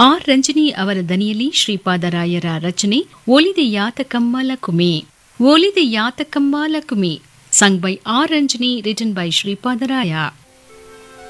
R Ranjani ಅವರ ದನಿಯಲ್ಲಿ ಶ್ರೀಪಾದರಾಯರ ರಚನೆ ಒಲಿದೆ ಯಾತಕಮ್ಮಲ ಕುಮಿ. ಒಲಿದೆ ಯಾತಕಮ್ಮಲ ಕುಮಿ, sung by R. Ranjani, written by Sripadaraya.